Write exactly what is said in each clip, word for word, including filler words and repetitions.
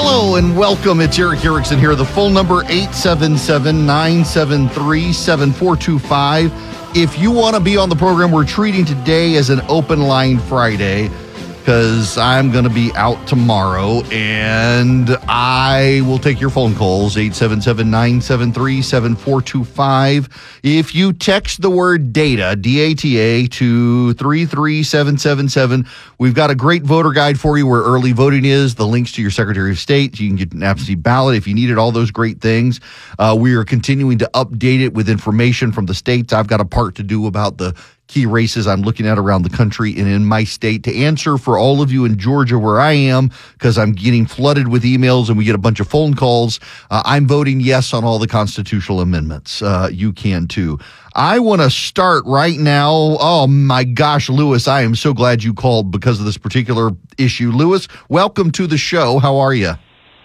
Hello and welcome. It's Eric Erickson here. The full number, eight seven seven, nine seven three, seven four two five. If you want to be on the program, we're treating today as an open line Friday because I'm going to be out tomorrow, and I will take your phone calls, eight seven seven, nine seven three, seven four two five. If you text the word data, D A T A, to three three seven seven seven, we've got a great voter guide for you where early voting is, the links to your Secretary of State. You can get an absentee ballot if you needed, all those great things. Uh, we are continuing to update it with information from the states. I've got a part to do about the key races I'm looking at around the country and in my state to answer for all of you in Georgia where I am, because I'm getting flooded with emails and we get a bunch of phone calls. Uh, I'm voting yes on all the constitutional amendments. Uh, you can too. I want to start right now. Oh my gosh, Lewis, I am so glad you called because of this particular issue. Lewis, welcome to the show. How are you?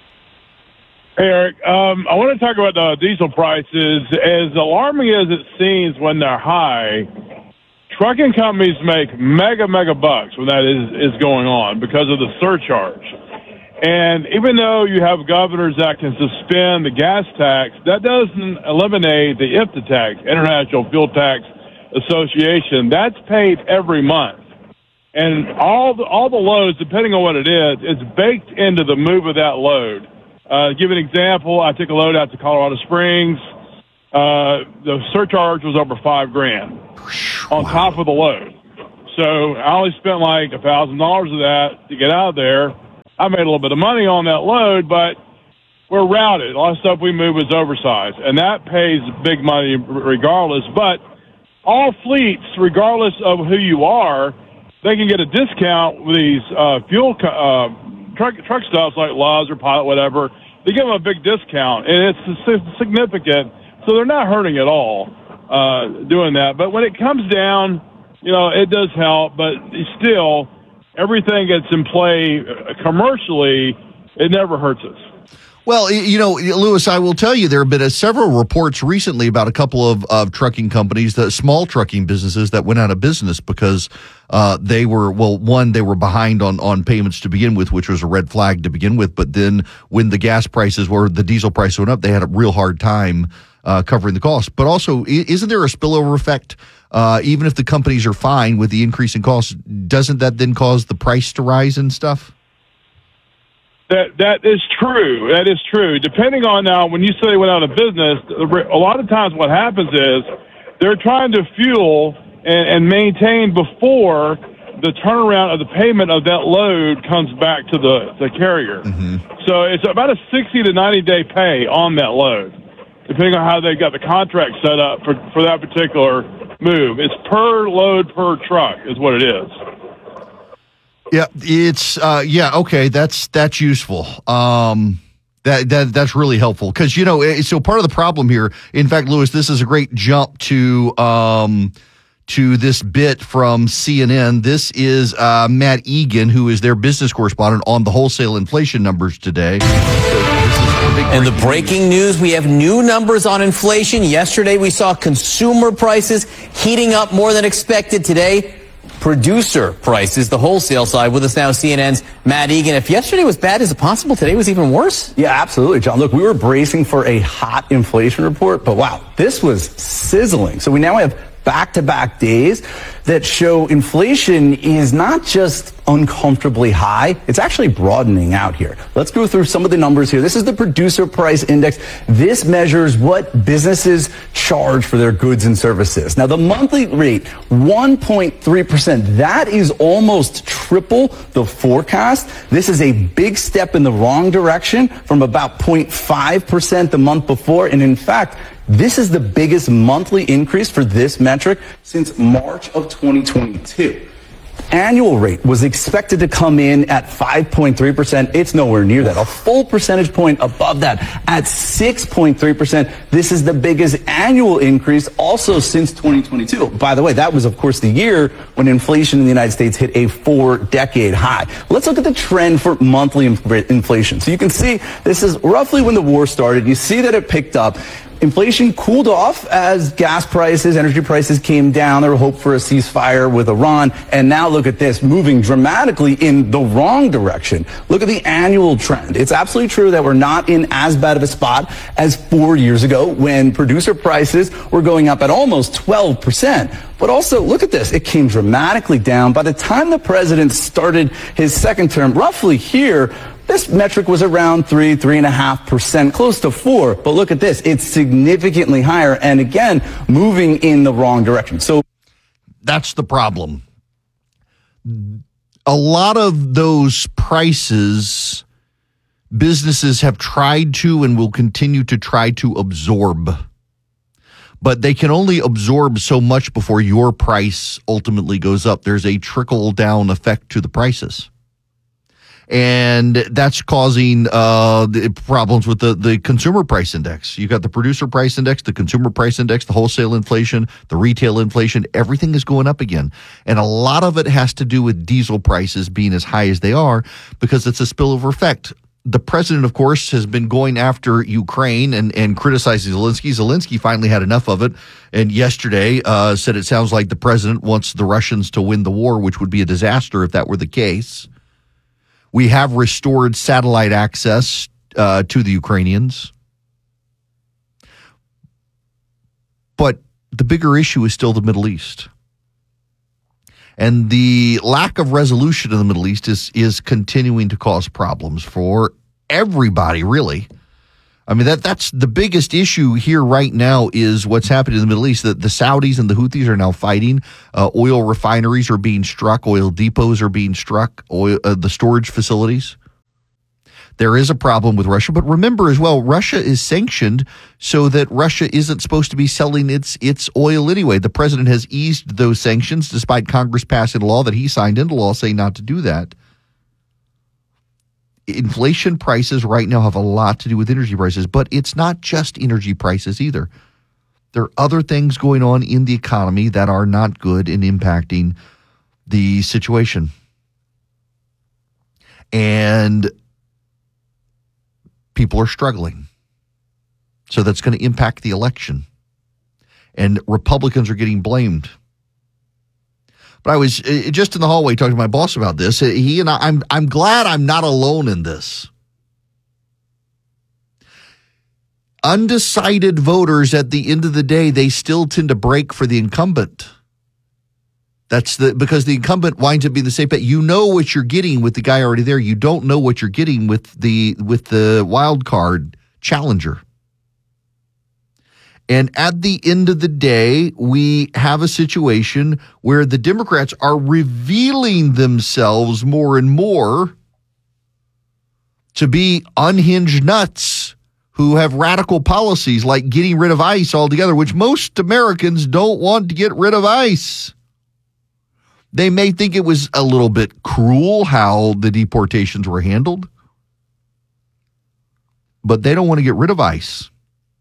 Hey, Eric. Um, I want to talk about the diesel prices. As alarming as it seems when they're high, trucking companies make mega, mega bucks when that is, is going on because of the surcharge. And even though you have governors that can suspend the gas tax, that doesn't eliminate the I F T A tax, International Fuel Tax Association. That's paid every month. And all the, all the loads, depending on what it is, it's baked into the move of that load. Uh, give an example, I took a load out to Colorado Springs. Uh, the surcharge was over five grand on wow. top of the load. So I only spent like a thousand dollars of that to get out of there. I made a little bit of money on that load, but we're routed. A lot of stuff we move is oversized, and that pays big money regardless. But all fleets, regardless of who you are, they can get a discount with these uh, fuel uh, truck truck stuffs like Love's or Pilot, whatever. They give them a big discount, and it's significant. So they're not hurting at all uh, doing that. But when it comes down, you know, it does help. But still, everything gets in play commercially, it never hurts us. Well, you know, Lewis, I will tell you there have been a, several reports recently about a couple of, of trucking companies, the small trucking businesses that went out of business because uh, they were, well, one, they were behind on, on payments to begin with, which was a red flag to begin with. But then when the gas prices or the diesel price went up, they had a real hard time uh, covering the cost. But also, isn't there a spillover effect? Uh, even if the companies are fine with the increase in costs, doesn't that then cause the price to rise and stuff? That that is true. That is true. Depending on now, when you say they went out of business, a lot of times what happens is they're trying to fuel and, and maintain before the turnaround of the payment of that load comes back to the, the carrier. Mm-hmm. So it's about a sixty to ninety day pay on that load, depending on how they got the contract set up for, for that particular move. It's per load per truck is what it is. Yeah, it's uh, yeah, okay. That's that's useful. Um, that that that's really helpful because you know. So part of the problem here, in fact, Lewis, this is a great jump to um to this bit from C N N. This is uh, Matt Egan, who is their business correspondent on the wholesale inflation numbers today. So and the breaking news, we have new numbers on inflation. Yesterday, we saw consumer prices heating up more than expected. Today, producer prices, the wholesale side. With us now, C N N's Matt Egan. If yesterday was bad, is it possible today was even worse? Yeah, absolutely, John. Look, we were bracing for a hot inflation report, but wow, this was sizzling. So we now have back-to-back days that show inflation is not just uncomfortably high, it's actually broadening out here. Let's go through some of the numbers here. This is the Producer Price Index. This measures what businesses charge for their goods and services. Now, the monthly rate, one point three percent. That is almost triple the forecast. This is a big step in the wrong direction from about zero point five percent the month before. And in fact, this is the biggest monthly increase for this metric since March of twenty twenty-two. Annual rate was expected to come in at five point three percent. It's nowhere near that. A full percentage point above that at six point three percent. This is the biggest annual increase also since twenty twenty-two. By the way, that was, of course, the year when inflation in the United States hit a four-decade high. Let's look at the trend for monthly inflation. So you can see this is roughly when the war started. You see that it picked up. inflation cooled off as gas prices, energy prices came down. There were hope for a ceasefire with Iran. And now look at this, moving dramatically in the wrong direction. Look at the annual trend. It's absolutely true that we're not in as bad of a spot as four years ago when producer prices were going up at almost twelve percent. But also, look at this. It came dramatically down. By the time the president started his second term, roughly here, this metric was around three, three and a half percent, close to four. But look at this. It's significantly higher. And again, moving in the wrong direction. So that's the problem. A lot of those prices, businesses have tried to and will continue to try to absorb. But they can only absorb so much before your price ultimately goes up. There's a trickle-down effect to the prices. And that's causing uh, problems with the, the consumer price index. You've got the producer price index, the consumer price index, the wholesale inflation, the retail inflation. Everything is going up again. And a lot of it has to do with diesel prices being as high as they are because it's a spillover effect. The president, of course, has been going after Ukraine and, and criticizing Zelensky. Zelensky finally had enough of it. And yesterday uh, said it sounds like the president wants the Russians to win the war, which would be a disaster if that were the case. We have restored satellite access uh, to the Ukrainians. But the bigger issue is still the Middle East. And the lack of resolution in the Middle East is is continuing to cause problems for everybody, really. I mean, that that's the biggest issue here right now is what's happening in the Middle East. The, the Saudis and the Houthis are now fighting. Uh, oil refineries are being struck. Oil depots are being struck. Oil, uh, the storage facilities. There is a problem with Russia. But remember as well, Russia is sanctioned so that Russia isn't supposed to be selling its its oil anyway. The president has eased those sanctions despite Congress passing a law that he signed into law saying not to do that. Inflation prices right now have a lot to do with energy prices, but it's not just energy prices either. There are other things going on in the economy that are not good and impacting the situation. And people are struggling. So that's going to impact the election. And Republicans are getting blamed. But I was uh, just in the hallway talking to my boss about this. He and I, I'm I'm glad I'm not alone in this. Undecided voters at the end of the day, they still tend to break for the incumbent. That's the because the incumbent winds up being the safe bet. You know what you're getting with the guy already there. You don't know what you're getting with the with the wild card challenger. And at the end of the day, we have a situation where the Democrats are revealing themselves more and more to be unhinged nuts who have radical policies like getting rid of ICE altogether, which most Americans don't want to get rid of ICE. They may think it was a little bit cruel how the deportations were handled, but they don't want to get rid of ICE.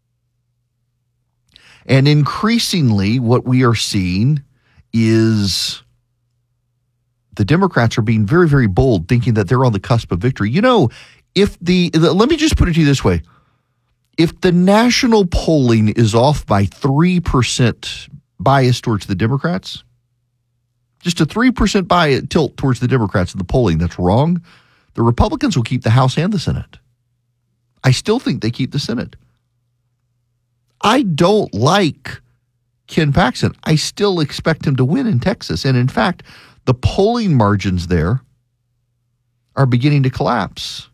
And increasingly, what we are seeing is the Democrats are being very, very bold, thinking that they're on the cusp of victory. You know, if the, let me just put it to you this way. If the national polling is off by three percent bias towards the Democrats, just a three percent bias tilt towards the Democrats in the polling, that's wrong. The Republicans will keep the House and the Senate. I still think they keep the Senate. I don't like Ken Paxton. I still expect him to win in Texas. And in fact, the polling margins there are beginning to collapse.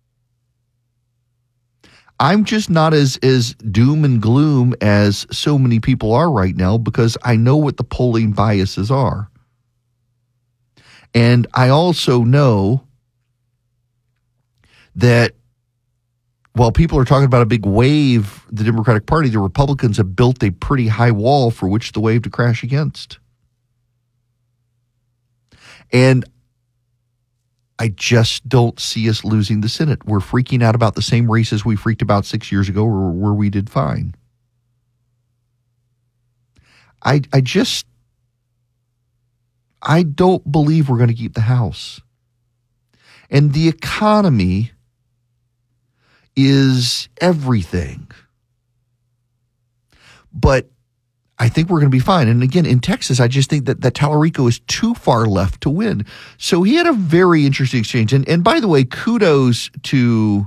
I'm just not as, as doom and gloom as so many people are right now because I know what the polling biases are. And I also know that while people are talking about a big wave, the Democratic Party, the Republicans have built a pretty high wall for which the wave to crash against. And I just don't see us losing the Senate. We're freaking out about the same races we freaked about six years ago where, where we did fine. I, I just, I don't believe we're going to keep the House. And the economy is everything. but I think we're going to be fine. And again, in Texas, I just think that, that Tallarico is too far left to win. So he had a very interesting exchange. And, and by the way, kudos to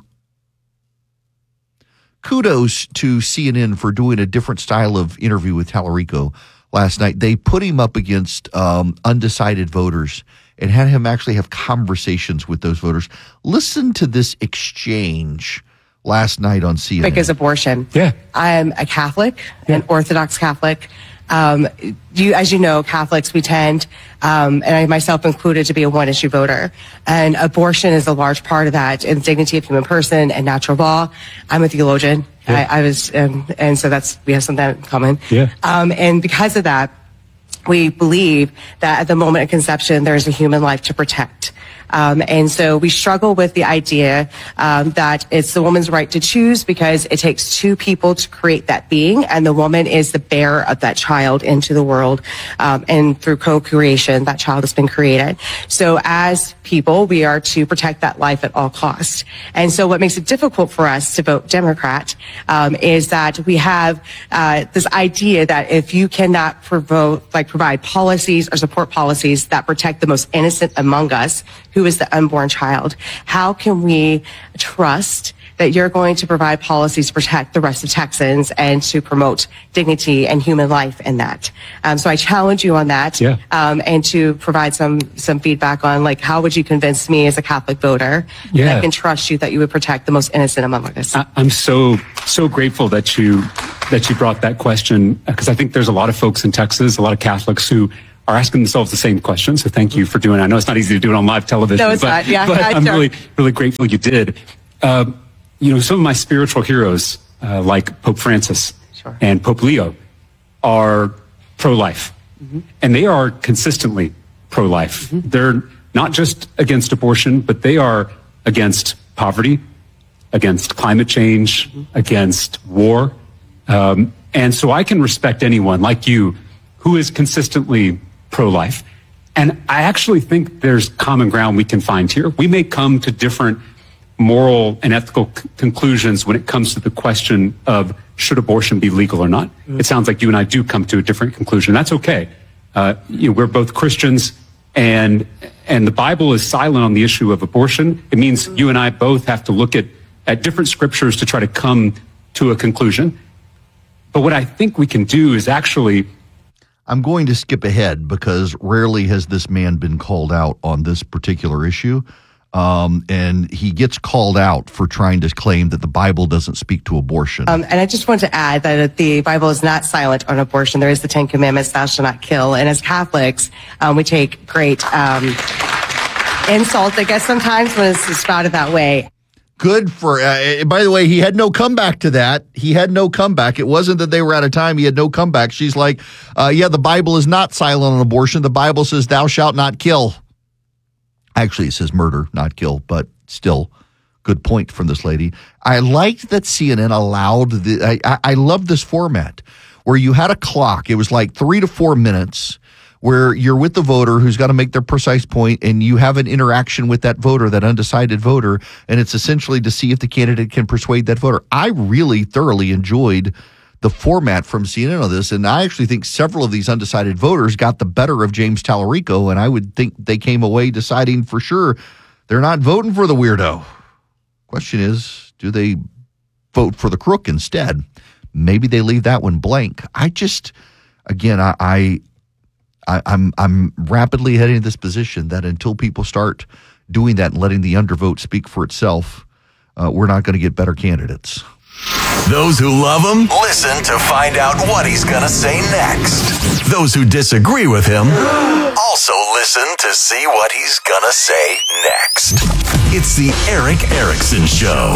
kudos to C N N for doing a different style of interview with Tallarico last night. They put him up against um, undecided voters and had him actually have conversations with those voters. Listen to this exchange last night on C N N. Because abortion. Yeah. I'm a Catholic, an Orthodox Catholic. Um, you, as you know, Catholics, we tend, um, and I myself included, to be a one-issue voter. And abortion is a large part of that, and dignity of human person and natural law. I'm a theologian. Yeah. I, I was, um, and so that's, we have something in common. Yeah. Um, and because of that, we believe that at the moment of conception, there is a human life to protect. Um, and so we struggle with the idea um, that it's the woman's right to choose, because it takes two people to create that being, and the woman is the bearer of that child into the world. Um, and through co-creation, that child has been created. So as people, we are to protect that life at all costs. And so what makes it difficult for us to vote Democrat um, is that we have uh, this idea that if you cannot provoke, like provide policies or support policies that protect the most innocent among us, who is the unborn child, how can we trust that you're going to provide policies to protect the rest of Texans and to promote dignity and human life in that? Um, so I challenge you on that, yeah. um, and to provide some some feedback on, like, how would you convince me as a Catholic voter yeah. that I can trust you that you would protect the most innocent among us? I, I'm so so grateful that you that you brought that question, because I think there's a lot of folks in Texas, a lot of Catholics who are asking themselves the same question. So thank you for doing it. I know it's not easy to do it on live television. No, it's but, not. Yeah, but yeah, I'm sure. really, really grateful you did. Uh, you know, some of my spiritual heroes, uh, like Pope Francis Sure. and Pope Leo, are pro-life. Mm-hmm. And they are consistently pro-life. Mm-hmm. They're not just against abortion, but they are against poverty, against climate change, mm-hmm. against war. Um, and so I can respect anyone like you who is consistently pro-life. And I actually think there's common ground we can find here. We may come to different moral and ethical c- conclusions when it comes to the question of should abortion be legal or not. Mm-hmm. It sounds like you and I do come to a different conclusion. That's okay. Uh, you know, we're both Christians, and and the Bible is silent on the issue of abortion. It means you and I both have to look at, at different scriptures to try to come to a conclusion. But what I think we can do is actually... I'm going to skip ahead because rarely has this man been called out on this particular issue. Um, and he gets called out for trying to claim that the Bible doesn't speak to abortion. Um, and I just want to add that the Bible is not silent on abortion. There is the Ten Commandments, thou shalt not kill. And as Catholics, um, we take great um, insult, I guess, sometimes when it's spouted that way. Good for, uh, by the way, he had no comeback to that. He had no comeback. It wasn't that they were out of time. He had no comeback. She's like, uh, yeah, the Bible is not silent on abortion. The Bible says thou shalt not kill. Actually, it says murder, not kill, but still, good point from this lady. I liked that C N N allowed the, I, I love this format where you had a clock. It was like three to four minutes where you're with the voter who's got to make their precise point, and you have an interaction with that voter, that undecided voter, and it's essentially to see if the candidate can persuade that voter. I really thoroughly enjoyed the format from C N N on this, and I actually think several of these undecided voters got the better of James Tallarico, and I would think they came away deciding for sure they're not voting for the weirdo. Question is, do they vote for the crook instead? Maybe they leave that one blank. I just, again, I... I I, I'm I'm rapidly heading to this position that until people start doing that and letting the undervote speak for itself, uh, we're not going to get better candidates. Those who love him, listen to find out what he's going to say next. Those who disagree with him, also listen to see what he's going to say next. It's the Erick Erickson Show.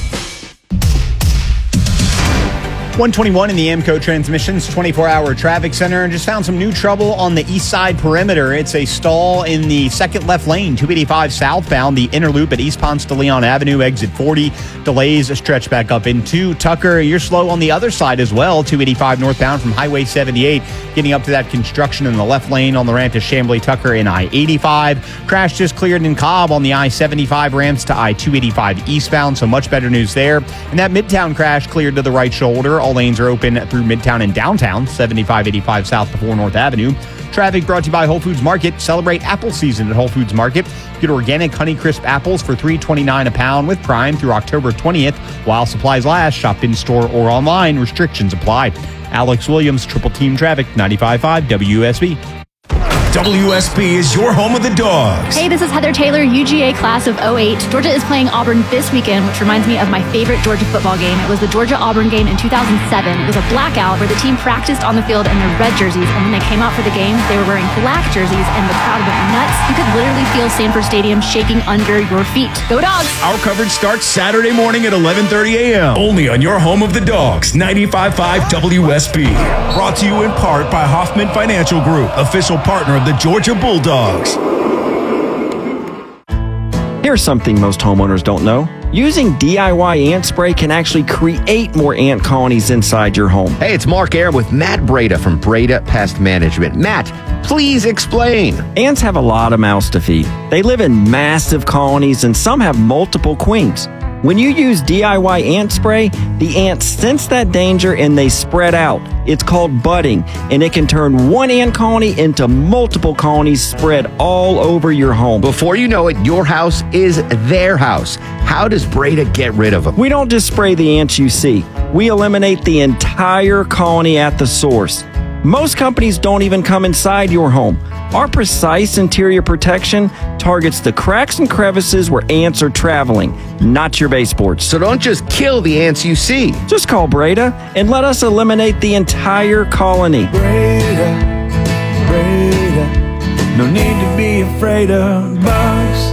one twenty-one in the AMCO Transmissions twenty-four hour traffic center, and just found some new trouble on the east side perimeter. It's a stall in the second left lane, two eighty-five southbound, the inner loop at East Ponce de Leon Avenue, exit forty. Delays stretch back up into Tucker. You're slow on the other side as well, two eighty-five northbound from Highway seventy-eight, getting up to that construction in the left lane on the ramp to Chamblee Tucker in I eighty-five. Crash just cleared in Cobb on the I seventy-five ramps to I two eighty-five eastbound, so much better news there. And that Midtown crash cleared to the right shoulder All lanes are open through Midtown and downtown, seventy-five eighty-five South before North Avenue. Traffic brought to you by Whole Foods Market. Celebrate apple season at Whole Foods Market. Get organic Honeycrisp apples for three twenty-nine a pound with Prime through October twentieth. While supplies last, shop in store or online. Restrictions apply. Alex Williams, Triple Team Traffic, ninety-five point five W S B. W S B is your home of the Dogs. Hey, this is Heather Taylor, U G A class of oh eight. Georgia is playing Auburn this weekend, which reminds me of my favorite Georgia football game. It was the Georgia-Auburn game in two thousand seven. It was a blackout where the team practiced on the field in their red jerseys, and when they came out for the game, they were wearing black jerseys, and the crowd went nuts. You could literally feel Sanford Stadium shaking under your feet. Go Dogs! Our coverage starts Saturday morning at eleven thirty a.m. Only on your home of the Dogs, ninety-five point five W S B. Brought to you in part by Hoffman Financial Group, official partner of the Georgia Bulldogs. Here's something most homeowners don't know. Using D I Y ant spray can actually create more ant colonies inside your home. Hey, it's Mark Air with Matt Breda from Breda Pest Management. Matt, please explain. Ants have a lot of mouths to feed. They live in massive colonies and some have multiple queens. When you use D I Y ant spray, the ants sense that danger and they spread out. It's called budding, and it can turn one ant colony into multiple colonies spread all over your home. Before you know it, your house is their house. How does Breda get rid of them? We don't just spray the ants you see. We eliminate the entire colony at the source. Most companies don't even come inside your home. Our precise interior protection targets the cracks and crevices where ants are traveling, not your baseboards. So don't just kill the ants you see. Just call Breda and let us eliminate the entire colony. Breda, Breda, no need to be afraid of bugs.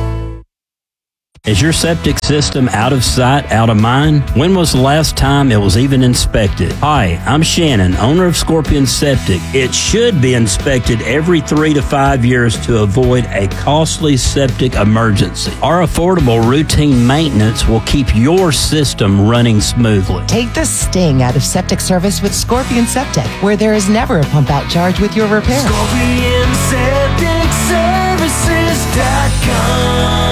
Is your septic system out of sight, out of mind? When was the last time it was even inspected? Hi, I'm Shannon, owner of Scorpion Septic. It should be inspected every three to five years to avoid a costly septic emergency. Our affordable routine maintenance will keep your system running smoothly. Take the sting out of septic service with Scorpion Septic, where there is never a pump out charge with your repair. Scorpion Septic Services dot com.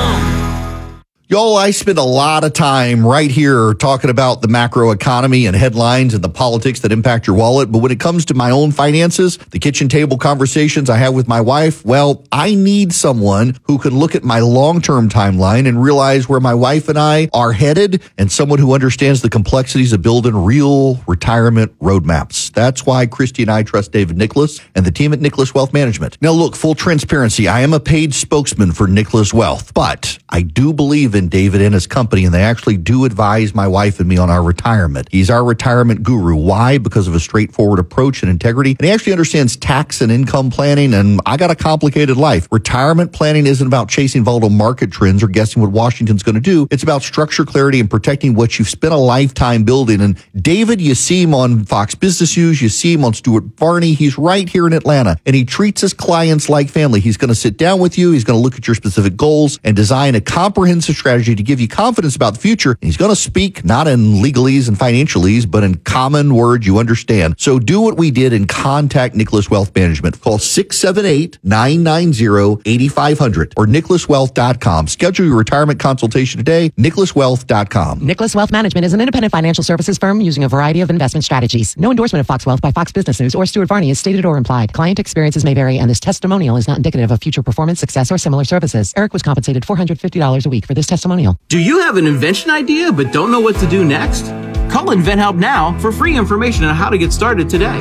Y'all, I spend a lot of time right here talking about the macro economy and headlines and the politics that impact your wallet. But when it comes to my own finances, the kitchen table conversations I have with my wife, well, I need someone who can look at my long-term timeline and realize where my wife and I are headed, and someone who understands the complexities of building real retirement roadmaps. That's why Christy and I trust David Nicholas and the team at Nicholas Wealth Management. Now, look, full transparency, I am a paid spokesman for Nicholas Wealth, but I do believe in David and his company, and they actually do advise my wife and me on our retirement. He's our retirement guru. Why? Because of a straightforward approach and integrity. And he actually understands tax and income planning, and I got a complicated life. Retirement planning isn't about chasing volatile market trends or guessing what Washington's going to do. It's about structure, clarity, and protecting what you've spent a lifetime building. And David, you see him on Fox Business News, you see him on Stuart Varney. He's right here in Atlanta, and he treats his clients like family. He's going to sit down with you. He's going to look at your specific goals and design a comprehensive strategy to give you confidence about the future. And he's going to speak not in legalese and financialese, but in common words you understand. So do what we did and contact Nicholas Wealth Management. Call six seven eight, nine nine zero, eight five zero zero or nicholas wealth dot com. Schedule your retirement consultation today, nicholas wealth dot com. Nicholas Wealth Management is an independent financial services firm using a variety of investment strategies. No endorsement of Fox Wealth by Fox Business News or Stuart Varney is stated or implied. Client experiences may vary, and this testimonial is not indicative of future performance, success, or similar services. Eric was compensated four hundred fifty dollars a week for this testimonial. Do you have an invention idea but don't know what to do next? Call InventHelp now for free information on how to get started today.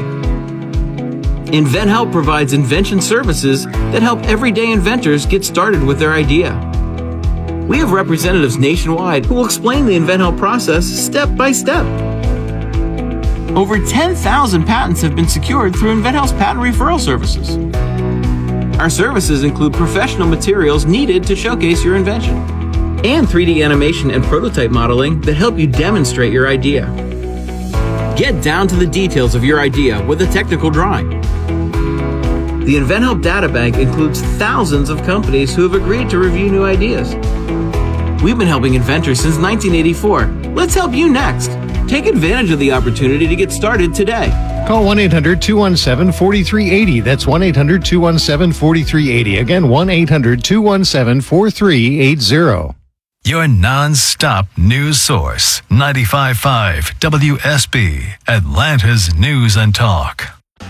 InventHelp provides invention services that help everyday inventors get started with their idea. We have representatives nationwide who will explain the InventHelp process step by step. Over ten thousand patents have been secured through InventHelp's patent referral services. Our services include professional materials needed to showcase your invention, and three D animation and prototype modeling that help you demonstrate your idea. Get down to the details of your idea with a technical drawing. The InventHelp Databank includes thousands of companies who have agreed to review new ideas. We've been helping inventors since nineteen eighty-four. Let's help you next. Take advantage of the opportunity to get started today. Call one eight hundred, two one seven, four three eight zero. That's one eight hundred, two one seven, four three eight zero. Again, one eight hundred, two one seven, four three eight zero. Your non-stop news source. ninety-five point five W S B, Atlanta's News and Talk.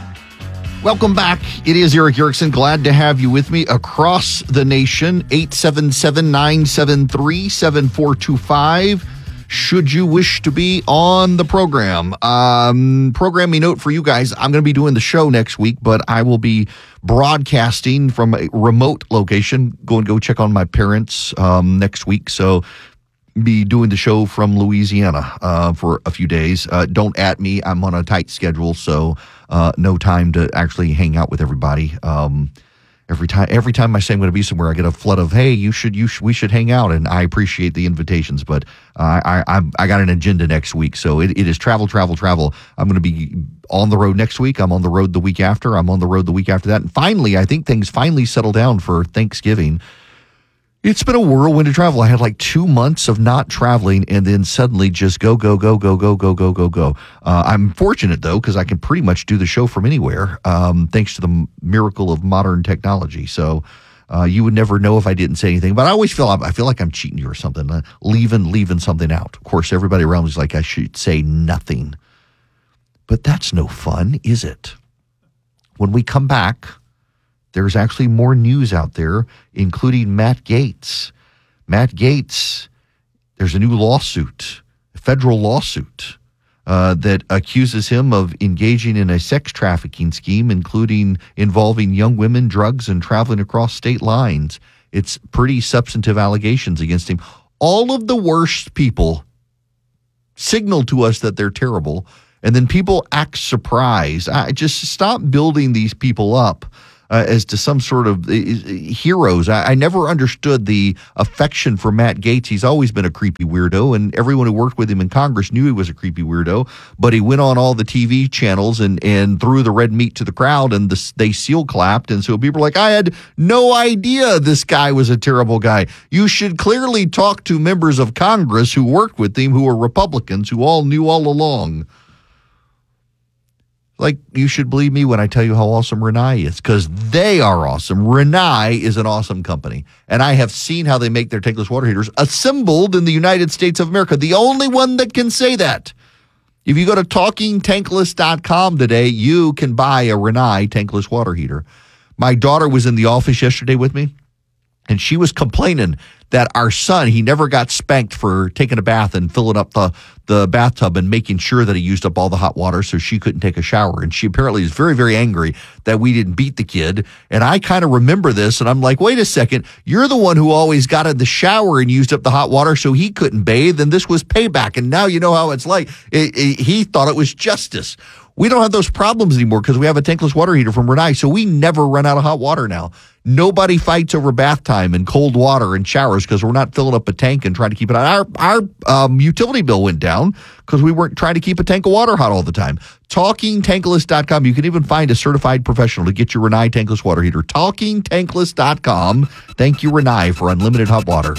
Welcome back. It is Eric Erickson. Glad to have you with me across the nation. eight seven seven, nine seven three, seven four two five. Should you wish to be on the program. Um, programming note for you guys, I'm going to be doing the show next week, but I will be broadcasting from a remote location. Go and go check on my parents um, next week. So be doing the show from Louisiana uh, for a few days. Uh, don't at me. I'm on a tight schedule, so uh, no time to actually hang out with everybody. Um, every time, every time I say I'm going to be somewhere, I get a flood of, "Hey, you should, you should, we should hang out," and I appreciate the invitations, but uh, I, I, I got an agenda next week, so it, it is travel, travel, travel. I'm going to be on the road next week. I'm on the road the week after. I'm on the road the week after that, and finally, I think things finally settle down for Thanksgiving. It's been a whirlwind of travel. I had like two months of not traveling and then suddenly just go, go, go, go, go, go, go, go, go. Uh, I'm fortunate, though, because I can pretty much do the show from anywhere, um, thanks to the miracle of modern technology. So uh, you would never know if I didn't say anything. But I always feel I feel like I'm cheating you or something, uh, leaving, leaving something out. Of course, everybody around me is like, I should say nothing. But that's no fun, is it? When we come back, there's actually more news out there, including Matt Gaetz. Matt Gaetz, there's a new lawsuit, a federal lawsuit, uh, that accuses him of engaging in a sex trafficking scheme, including involving young women, drugs, and traveling across state lines. It's pretty substantive allegations against him. All of the worst people signal to us that they're terrible, and then people act surprised. I just stop building these people up Uh, as to some sort of uh, heroes. I, I never understood the affection for Matt Gaetz. He's always been a creepy weirdo, and everyone who worked with him in Congress knew he was a creepy weirdo, but he went on all the T V channels and, and threw the red meat to the crowd, and the, they seal clapped, and so people are like, I had no idea this guy was a terrible guy. You should clearly talk to members of Congress who worked with him, who were Republicans, who all knew all along. Like, you should believe me when I tell you how awesome Rinnai is, because they are awesome. Rinnai is an awesome company, and I have seen how they make their tankless water heaters assembled in the United States of America. The only one that can say that. If you go to talking tankless dot com today, you can buy a Rinnai tankless water heater. My daughter was in the office yesterday with me, and she was complaining that our son, he never got spanked for taking a bath and filling up the, the bathtub and making sure that he used up all the hot water so she couldn't take a shower. And she apparently is very, very angry that we didn't beat the kid. And I kind of remember this, and I'm like, wait a second, you're the one who always got in the shower and used up the hot water so he couldn't bathe, and this was payback. And now you know how it's like. It, it, he thought it was justice. We don't have those problems anymore because we have a tankless water heater from Rinnai, so we never run out of hot water now. Nobody fights over bath time and cold water and showers because we're not filling up a tank and trying to keep it hot. Our, our um, utility bill went down because we weren't trying to keep a tank of water hot all the time. talking tankless dot com. You can even find a certified professional to get your Rinnai tankless water heater. talking tankless dot com. Thank you, Rinnai, for unlimited hot water.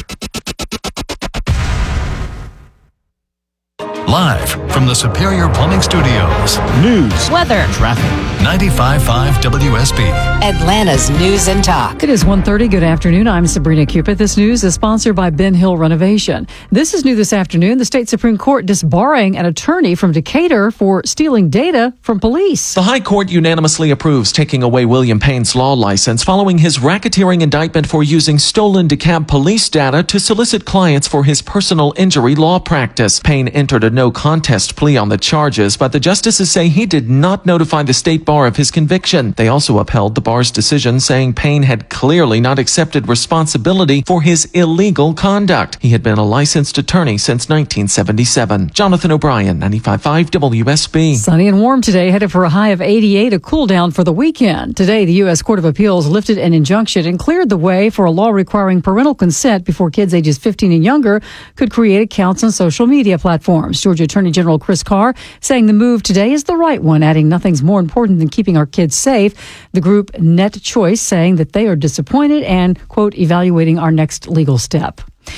Live from the Superior Plumbing Studios. News, weather, traffic. ninety-five point five W S B. Atlanta's News and Talk. It is one thirty. Good afternoon. I'm Sabrina Cupid. This news is sponsored by Ben Hill Renovation. This is new this afternoon. The state Supreme Court disbarring an attorney from Decatur for stealing data from police. The High Court unanimously approves taking away William Payne's law license following his racketeering indictment for using stolen DeKalb police data to solicit clients for his personal injury law practice. Payne entered a no contest plea on the charges, but the justices say he did not notify the state bar of his conviction. They also upheld the bar's decision, saying Payne had clearly not accepted responsibility for his illegal conduct. He had been a licensed attorney since nineteen seventy-seven. Jonathan O'Brien, ninety-five point five W S B. Sunny and warm today, headed for a high of eighty-eight, a cool down for the weekend. Today, the U S Court of Appeals lifted an injunction and cleared the way for a law requiring parental consent before kids ages fifteen and younger could create accounts on social media platforms. Georgia Attorney General Chris Carr saying the move today is the right one, adding nothing's more important than keeping our kids safe. The group Net Choice saying that they are disappointed and, quote, evaluating our next legal step.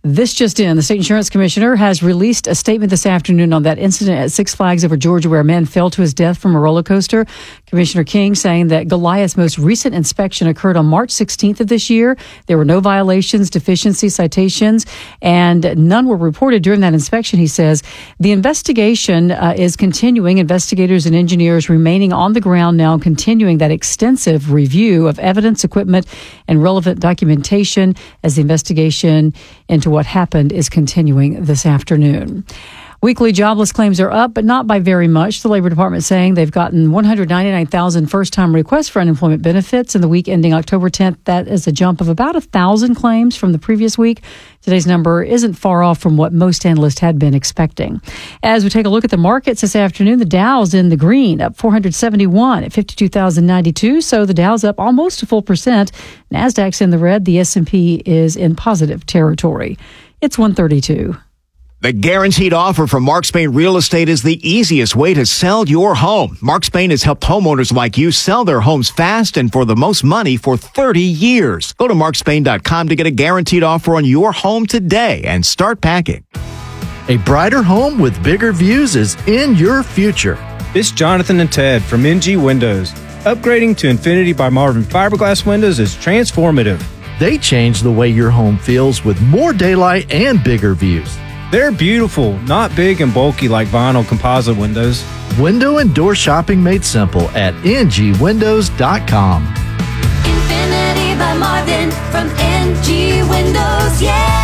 This just in, the state insurance commissioner has released a statement this afternoon on that incident at Six Flags over Georgia where a man fell to his death from a roller coaster. Commissioner King saying that Goliath's most recent inspection occurred on March sixteenth of this year. There were no violations, deficiencies, citations, and none were reported during that inspection, he says. The investigation uh, is continuing. Investigators and engineers remaining on the ground now, continuing that extensive review of evidence, equipment, and relevant documentation as the investigation into what happened is continuing this afternoon. Weekly jobless claims are up, but not by very much. The Labor Department saying they've gotten one hundred ninety-nine thousand first-time requests for unemployment benefits in the week ending October tenth. That is a jump of about one thousand claims from the previous week. Today's number isn't far off from what most analysts had been expecting. As we take a look at the markets this afternoon, the Dow's in the green, up four hundred seventy-one at fifty-two thousand ninety-two. So the Dow's up almost a full percent. NASDAQ's in the red. The S and P is in positive territory. It's one thirty-two. The guaranteed offer from Mark Spain Real Estate is the easiest way to sell your home. Mark Spain has helped homeowners like you sell their homes fast and for the most money for thirty years. Go to mark spain dot com to get a guaranteed offer on your home today and start packing. A brighter home with bigger views is in your future. It's Jonathan and Ted from N G Windows. Upgrading to Infinity by Marvin fiberglass windows is transformative. They change the way your home feels with more daylight and bigger views. They're beautiful, not big and bulky like vinyl composite windows. Window and door shopping made simple at N G windows dot com. Infinity by Marvin from N G Windows, yeah!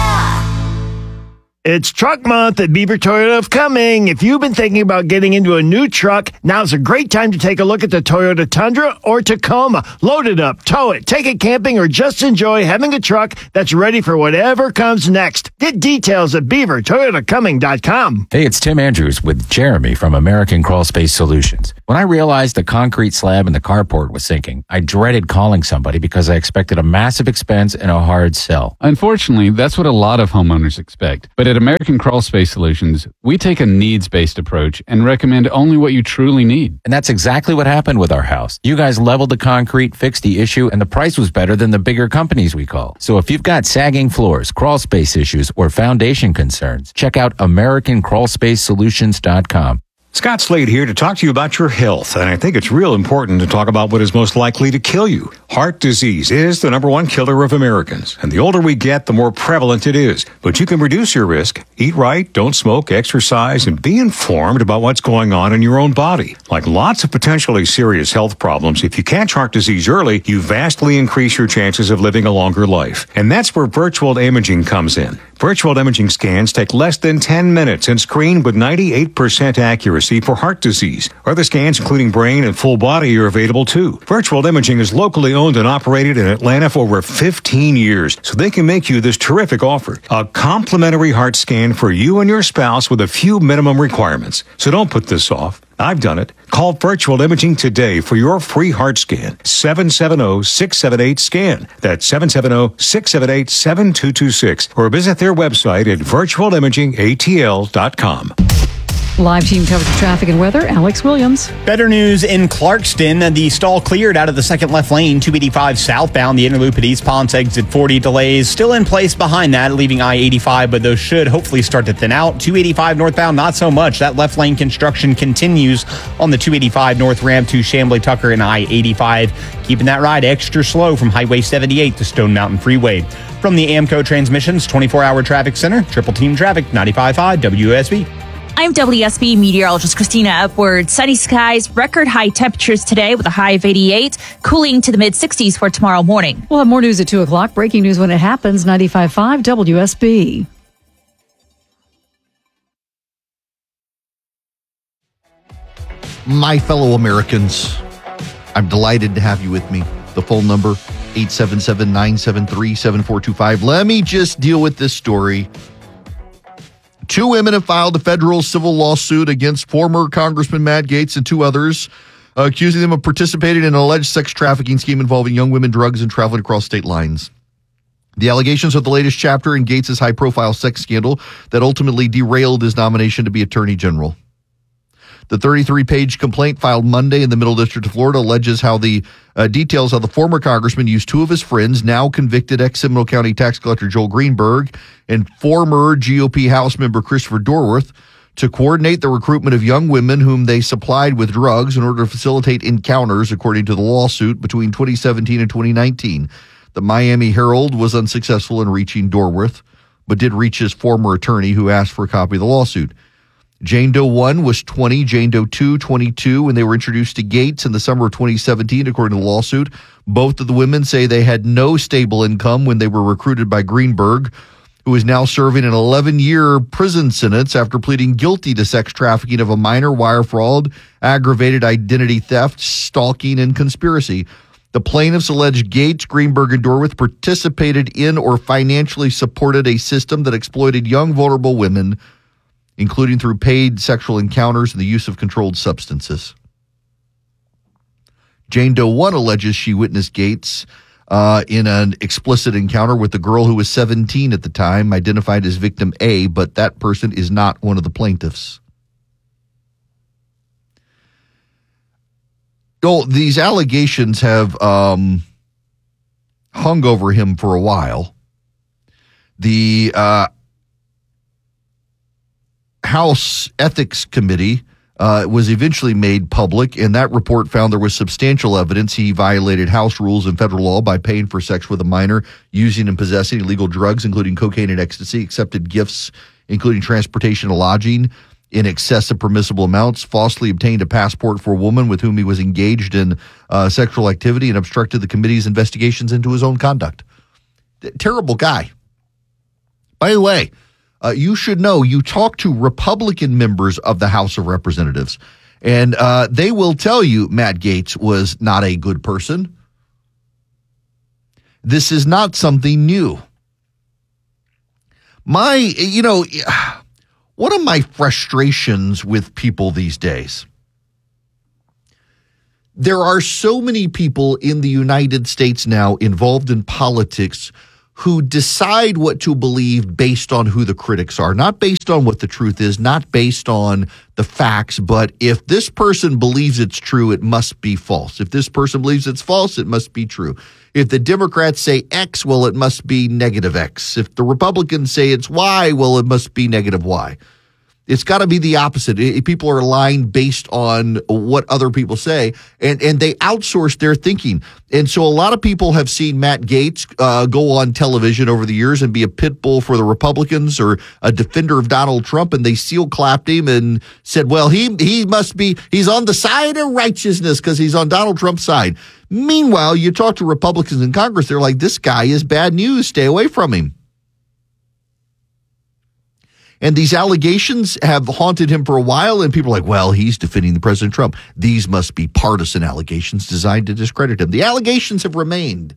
It's Truck Month at Beaver Toyota of Cumming. If you've been thinking about getting into a new truck, now's a great time to take a look at the Toyota Tundra or Tacoma. Load it up, tow it, take it camping, or just enjoy having a truck that's ready for whatever comes next. Get details at beaver toyota cumming dot com. Hey, it's Tim Andrews with Jeremy from American Crawl Space Solutions. When I realized the concrete slab in the carport was sinking, I dreaded calling somebody because I expected a massive expense and a hard sell. Unfortunately, that's what a lot of homeowners expect. But at American Crawl Space Solutions, we take a needs-based approach and recommend only what you truly need. And that's exactly what happened with our house. You guys leveled the concrete, fixed the issue, and the price was better than the bigger companies we call. So if you've got sagging floors, crawl space issues, or foundation concerns, check out American Crawl Space Solutions dot com. Scott Slade here to talk to you about your health, and I think it's real important to talk about what is most likely to kill you. Heart disease is the number one killer of Americans, and the older we get, the more prevalent it is. But you can reduce your risk. Eat right, don't smoke, exercise, and be informed about what's going on in your own body. Like lots of potentially serious health problems, if you catch heart disease early, you vastly increase your chances of living a longer life. And that's where virtual imaging comes in. Virtual imaging scans take less than ten minutes and screen with ninety-eight percent accuracy for heart disease. Other scans, including brain and full body, are available too. Virtual imaging is locally owned and operated in Atlanta for over fifteen years, so they can make you this terrific offer. A complimentary heart scan for you and your spouse with a few minimum requirements. So don't put this off. I've done it. Call Virtual Imaging today for your free heart scan. seven seven zero, six seven eight, SCAN. That's seven seven zero, six seven eight, seven two two six. Or visit their website at virtual imaging a t l dot com. Live team coverage of traffic and weather, Alex Williams. Better news in Clarkston. The stall cleared out of the second left lane, two eighty-five southbound. The inner loop at East Ponce exit forty. Delays still in place behind that, leaving I eighty-five, but those should hopefully start to thin out. two eighty-five northbound, not so much. That left lane construction continues on the two eighty-five north ramp to Chambly Tucker and I eighty-five. Keeping that ride extra slow from Highway seventy-eight to Stone Mountain Freeway. From the AMCO Transmissions twenty-four hour Traffic Center, Triple Team Traffic, ninety-five point five W S B. I'm W S B meteorologist Christina Upward. Sunny skies, record high temperatures today with a high of eighty-eight, cooling to the mid sixties for tomorrow morning. We'll have more news at two o'clock. Breaking news when it happens, ninety-five point five W S B. My fellow Americans, I'm delighted to have you with me. The phone number, eight seven seven, nine seven three, seven four two five. Let me just deal with this story. Two women have filed a federal civil lawsuit against former Congressman Matt Gaetz and two others, uh, accusing them of participating in an alleged sex trafficking scheme involving young women, drugs, and traveling across state lines. The allegations are the latest chapter in Gaetz' high-profile sex scandal that ultimately derailed his nomination to be Attorney General. The thirty-three page complaint filed Monday in the Middle District of Florida alleges how the uh, details how the former congressman used two of his friends, now convicted ex-Seminole County tax collector Joel Greenberg and former G O P House member Christopher Dorworth, to coordinate the recruitment of young women whom they supplied with drugs in order to facilitate encounters, according to the lawsuit, between twenty seventeen and twenty nineteen. The Miami Herald was unsuccessful in reaching Dorworth, but did reach his former attorney, who asked for a copy of the lawsuit. Jane Doe one was twenty, Jane Doe two, twenty-two, when they were introduced to Gates in the summer of twenty seventeen, according to the lawsuit. Both of the women say they had no stable income when they were recruited by Greenberg, who is now serving an eleven-year prison sentence after pleading guilty to sex trafficking of a minor, wire fraud, aggravated identity theft, stalking, and conspiracy. The plaintiffs allege Gates, Greenberg, and Dorworth participated in or financially supported a system that exploited young, vulnerable women, including through paid sexual encounters and the use of controlled substances. Jane Doe one alleges she witnessed Gates uh, in an explicit encounter with the girl who was seventeen at the time, identified as victim A, but that person is not one of the plaintiffs. Oh, these allegations have um, hung over him for a while. The uh, House Ethics Committee uh, was eventually made public, and that report found there was substantial evidence he violated House rules and federal law by paying for sex with a minor, using and possessing illegal drugs, including cocaine and ecstasy, accepted gifts, including transportation and lodging, in excess of permissible amounts, falsely obtained a passport for a woman with whom he was engaged in uh, sexual activity, and obstructed the committee's investigations into his own conduct. Terrible guy. By the way, uh, you should know, you talk to Republican members of the House of Representatives, and uh, they will tell you Matt Gaetz was not a good person. This is not something new. My, you know... One of my frustrations with people these days, there are so many people in the United States now involved in politics who decide what to believe based on who the critics are, not based on what the truth is, not based on the facts, but if this person believes it's true, it must be false. If this person believes it's false, it must be true. If the Democrats say X, well, it must be negative X. If the Republicans say it's Y, well, it must be negative Y. It's got to be the opposite. People are lying based on what other people say, and, and they outsource their thinking. And so a lot of people have seen Matt Gaetz uh, go on television over the years and be a pit bull for the Republicans or a defender of Donald Trump, and they seal clapped him and said, well, he he must be, he's on the side of righteousness because he's on Donald Trump's side. Meanwhile, you talk to Republicans in Congress, they're like, this guy is bad news. Stay away from him. And these allegations have haunted him for a while, and people are like, well, he's defending the President Trump. These must be partisan allegations designed to discredit him. The allegations have remained.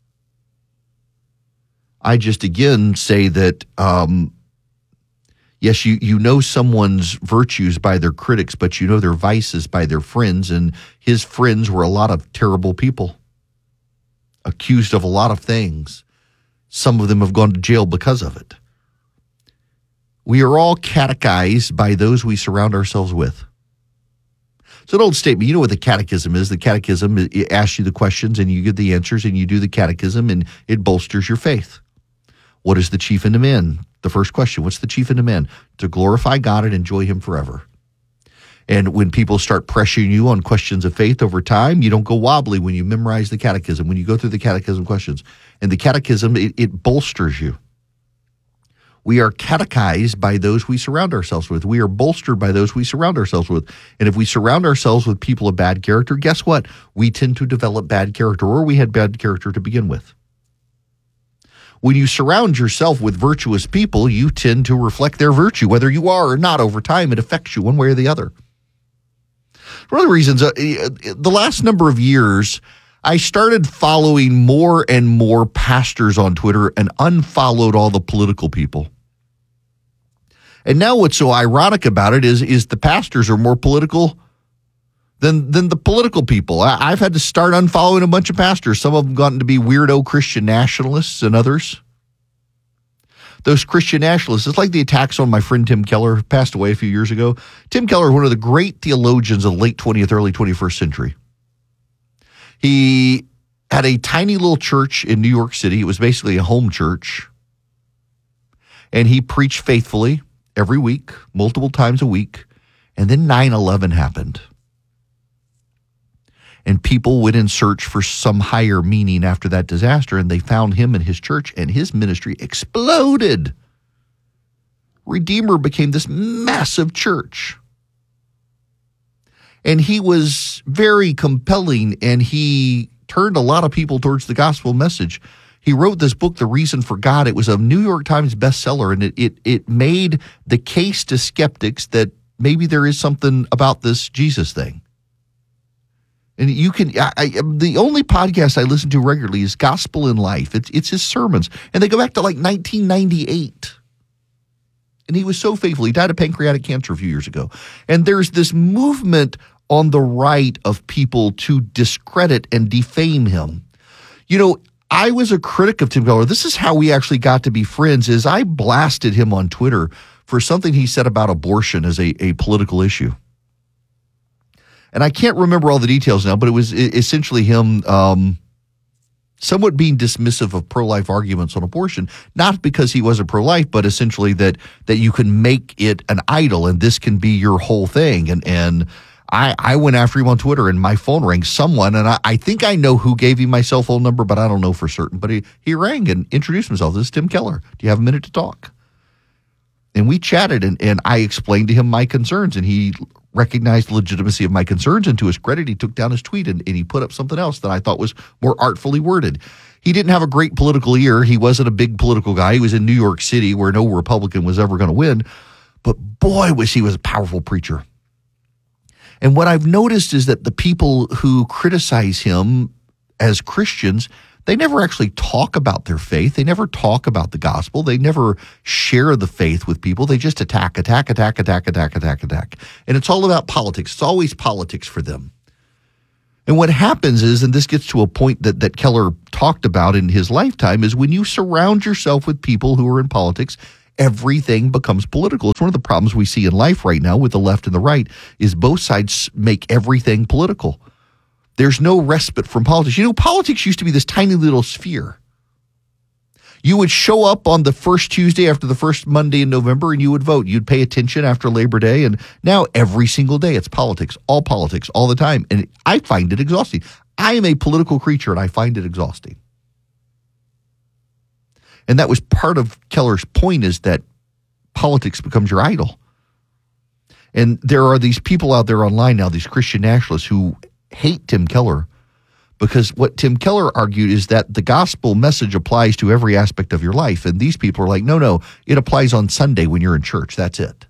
I just, again, say that, um, yes, you, you know someone's virtues by their critics, but you know their vices by their friends, and his friends were a lot of terrible people, accused of a lot of things. Some of them have gone to jail because of it. We are all catechized by those we surround ourselves with. It's an old statement. You know what the catechism is. The catechism, it asks you the questions and you get the answers and you do the catechism and it bolsters your faith. What is the chief end of man? The first question, what's the chief end of man? To glorify God and enjoy him forever. And when people start pressuring you on questions of faith over time, you don't go wobbly when you memorize the catechism, when you go through the catechism questions. And the catechism, it, it bolsters you. We are catechized by those we surround ourselves with. We are bolstered by those we surround ourselves with. And if we surround ourselves with people of bad character, guess what? We tend to develop bad character, or we had bad character to begin with. When you surround yourself with virtuous people, you tend to reflect their virtue. Whether you are or not, over time, it affects you one way or the other. One of the reasons, uh, the last number of years, I started following more and more pastors on Twitter and unfollowed all the political people. And now what's so ironic about it is, is the pastors are more political than than the political people. I, I've had to start unfollowing a bunch of pastors. Some of them gotten to be weirdo Christian nationalists and others. those Christian nationalists. It's like the attacks on my friend Tim Keller, who passed away a few years ago. Tim Keller, one of the great theologians of the late twentieth, early twenty-first century. He had a tiny little church in New York City. It was basically a home church. And he preached faithfully every week, multiple times a week. And then nine eleven happened. And people went in search for some higher meaning after that disaster, and they found him in his church, and his ministry exploded. Redeemer became this massive church. And he was very compelling, and he turned a lot of people towards the gospel message. He wrote this book, The Reason for God. It was a New York Times bestseller, and it it, it made the case to skeptics that maybe there is something about this Jesus thing. And you can, I, I, the only podcast I listen to regularly is Gospel in Life. It's, it's his sermons. And they go back to like nineteen ninety-eight. And he was so faithful. He died of pancreatic cancer a few years ago. And there's this movement on the right of people to discredit and defame him. You know, I was a critic of Tim Keller. This is how we actually got to be friends, is I blasted him on Twitter for something he said about abortion as a, a political issue. And I can't remember all the details now, but it was essentially him um, somewhat being dismissive of pro-life arguments on abortion, not because he wasn't pro-life, but essentially that that you can make it an idol and this can be your whole thing. And and I, I went after him on Twitter, and my phone rang. Someone, and I, I think I know who gave him my cell phone number, but I don't know for certain. But he, he rang and introduced himself. This is Tim Keller. Do you have a minute to talk? And we chatted, and, and I explained to him my concerns, and he recognized the legitimacy of my concerns, and to his credit, he took down his tweet and, and he put up something else that I thought was more artfully worded. He didn't have a great political ear. He wasn't a big political guy. He was in New York City where no Republican was ever going to win. But boy, was he was a powerful preacher. And what I've noticed is that the people who criticize him as Christians, they never actually talk about their faith. They never talk about the gospel. They never share the faith with people. They just attack, attack, attack, attack, attack, attack, attack. And it's all about politics. It's always politics for them. And what happens is, and this gets to a point that, that Keller talked about in his lifetime, is when you surround yourself with people who are in politics, everything becomes political. It's one of the problems we see in life right now with the left and the right, is both sides make everything political. There's no respite from politics. You know, politics used to be this tiny little sphere. You would show up on the first Tuesday after the first Monday in November and you would vote. You'd pay attention after Labor Day. And now every single day it's politics, all politics, all the time. And I find it exhausting. I am a political creature and I find it exhausting. And that was part of Keller's point, is that politics becomes your idol. And there are these people out there online now, these Christian nationalists, who hate Tim Keller because what Tim Keller argued is that the gospel message applies to every aspect of your life. And these people are like, no, no, it applies on Sunday when you're in church. That's it.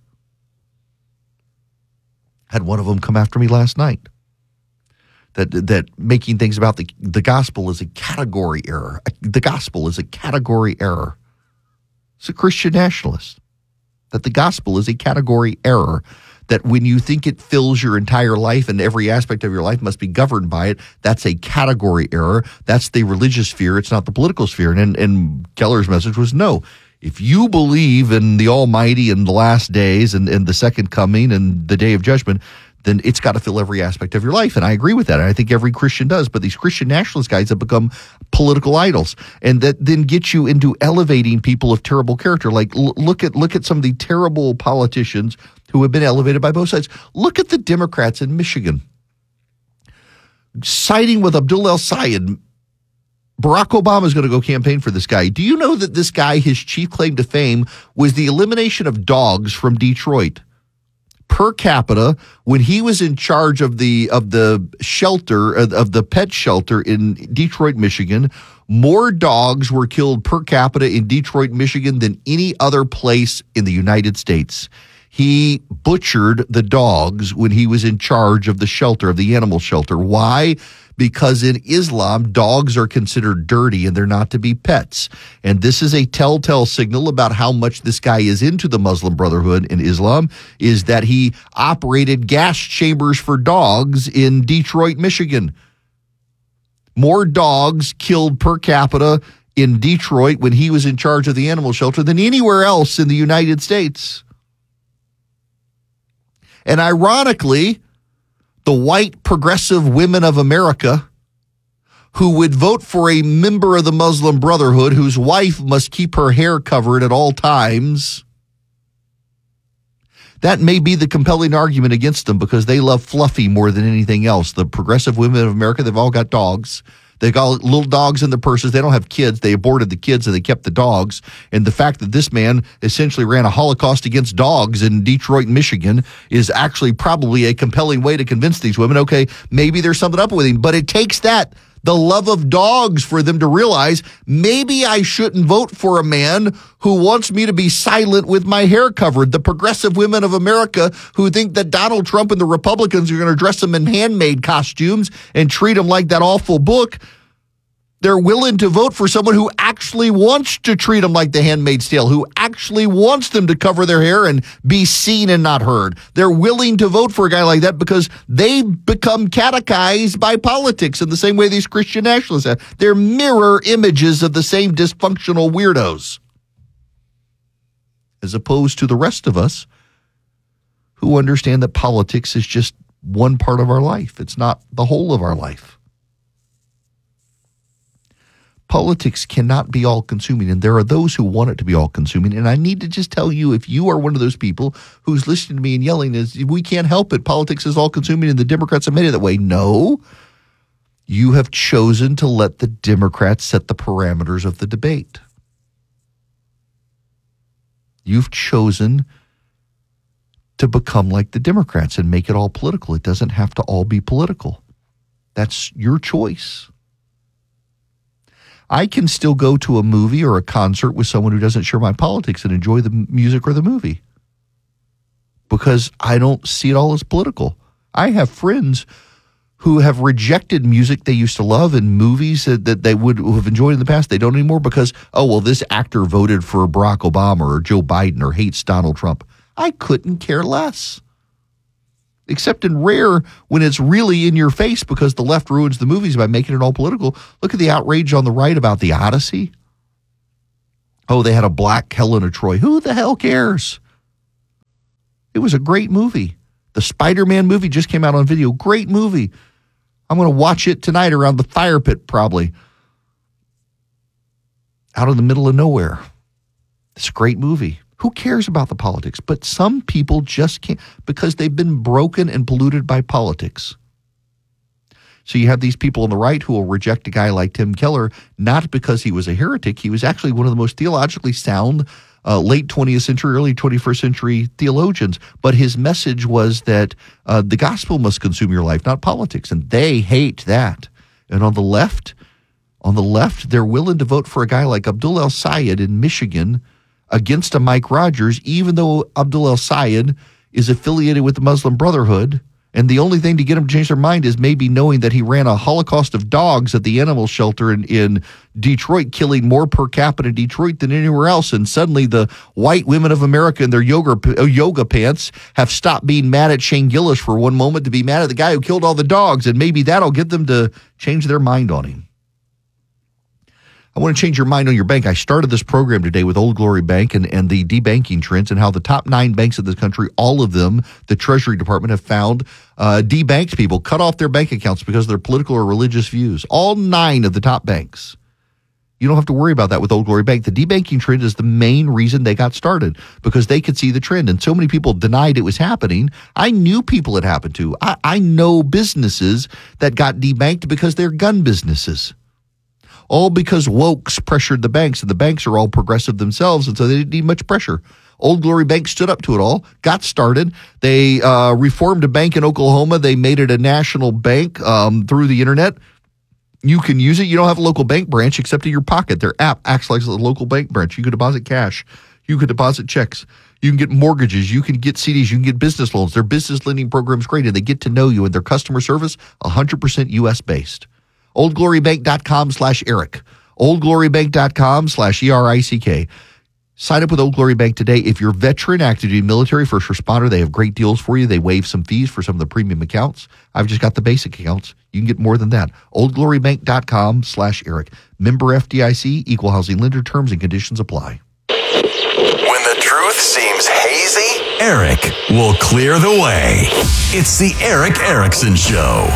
Had one of them come after me last night. That that making things about the, the gospel is a category error. The gospel is a category error. It's a Christian nationalist. That the gospel is a category error. That when you think it fills your entire life and every aspect of your life must be governed by it, that's a category error. That's the religious sphere. It's not the political sphere. And, and Keller's message was, no, if you believe in the Almighty and the last days and, and the second coming and the day of judgment, then it's got to fill every aspect of your life. And I agree with that. And I think every Christian does. But these Christian nationalist guys have become political idols, and that then get you into elevating people of terrible character. Like l- look at look at some of the terrible politicians who have been elevated by both sides. Look at the Democrats in Michigan. Siding with Abdul El-Sayed, Barack Obama is going to go campaign for this guy. Do you know that this guy, his chief claim to fame was the elimination of dogs from Detroit? Per capita, when he was in charge of the of the shelter of the pet shelter in Detroit, Michigan, more dogs were killed per capita in Detroit, Michigan than any other place in the United States. He butchered the dogs when he was in charge of the shelter, of the animal shelter. Why? Because in Islam, dogs are considered dirty and they're not to be pets. And this is a telltale signal about how much this guy is into the Muslim Brotherhood in Islam, is that he operated gas chambers for dogs in Detroit, Michigan. More dogs killed per capita in Detroit when he was in charge of the animal shelter than anywhere else in the United States. And ironically, the white progressive women of America who would vote for a member of the Muslim Brotherhood whose wife must keep her hair covered at all times, that may be the compelling argument against them because they love Fluffy more than anything else. The progressive women of America, they've all got dogs. They got little dogs in their purses. They don't have kids. They aborted the kids and they kept the dogs. And the fact that this man essentially ran a Holocaust against dogs in Detroit, Michigan is actually probably a compelling way to convince these women, okay, maybe there's something up with him. But it takes that, the love of dogs, for them to realize maybe I shouldn't vote for a man who wants me to be silent with my hair covered. The progressive women of America who think that Donald Trump and the Republicans are going to dress them in handmaid costumes and treat them like that awful book, they're willing to vote for someone who actually wants to treat them like The Handmaid's Tale, who actually wants them to cover their hair and be seen and not heard. They're willing to vote for a guy like that because they become catechized by politics in the same way these Christian nationalists have. They're mirror images of the same dysfunctional weirdos, as opposed to the rest of us who understand that politics is just one part of our life. It's not the whole of our life. Politics cannot be all-consuming, and there are those who want it to be all-consuming. And I need to just tell you, if you are one of those people who's listening to me and yelling, is we can't help it, politics is all-consuming, and the Democrats have made it that way. No, you have chosen to let the Democrats set the parameters of the debate. You've chosen to become like the Democrats and make it all political. It doesn't have to all be political. That's your choice. I can still go to a movie or a concert with someone who doesn't share my politics and enjoy the music or the movie because I don't see it all as political. I have friends who have rejected music they used to love and movies that, that they would have enjoyed in the past. They don't anymore because, oh, well, this actor voted for Barack Obama or Joe Biden or hates Donald Trump. I couldn't care less. Except in rare when it's really in your face because the left ruins the movies by making it all political. Look at the outrage on the right about the Odyssey. Oh, they had a black Helena Troy. Who the hell cares? It was a great movie. The Spider-Man movie just came out on video. Great movie. I'm going to watch it tonight around the fire pit probably. Out in the middle of nowhere. It's a great movie. Who cares about the politics? But some people just can't because they've been broken and polluted by politics. So you have these people on the right who will reject a guy like Tim Keller, not because he was a heretic. He was actually one of the most theologically sound uh, late twentieth century, early twenty-first century theologians. But his message was that uh, the gospel must consume your life, not politics. And they hate that. And on the left, on the left, they're willing to vote for a guy like Abdul El-Sayed in Michigan against a Mike Rogers, even though Abdul El-Sayed is affiliated with the Muslim Brotherhood. And the only thing to get them to change their mind is maybe knowing that he ran a holocaust of dogs at the animal shelter in, in Detroit, killing more per capita in Detroit than anywhere else. And suddenly the white women of America in their yoga, yoga pants have stopped being mad at Shane Gillis for one moment to be mad at the guy who killed all the dogs. And maybe that'll get them to change their mind on him. I want to change your mind on your bank. I started this program today with Old Glory Bank and, and the debanking trends and how the top nine banks of this country, all of them, the Treasury Department, have found uh, debanked people, cut off their bank accounts because of their political or religious views. All nine of the top banks. You don't have to worry about that with Old Glory Bank. The debanking trend is the main reason they got started because they could see the trend. And so many people denied it was happening. I knew people it happened to. I, I know businesses that got debanked because they're gun businesses. All because wokes pressured the banks, and the banks are all progressive themselves, and so they didn't need much pressure. Old Glory Bank stood up to it all, got started. They uh, reformed a bank in Oklahoma. They made it a national bank um, through the internet. You can use it. You don't have a local bank branch except in your pocket. Their app acts like a local bank branch. You can deposit cash. You can deposit checks. You can get mortgages. You can get C Ds. You can get business loans. Their business lending program is great, and they get to know you, and their customer service, one hundred percent U S based. oldglorybank.com slash Eric. oldglorybank.com slash E R I C K. Sign up with Old Glory Bank today. If you're veteran, active duty military, first responder, they have great deals for you. They waive some fees for some of the premium accounts. I've just got the basic accounts. You can get more than that. oldglorybank.com slash Eric. Member F D I C, equal housing lender, terms and conditions apply. When the truth seems hazy, Eric will clear the way. It's the Eric Erickson Show.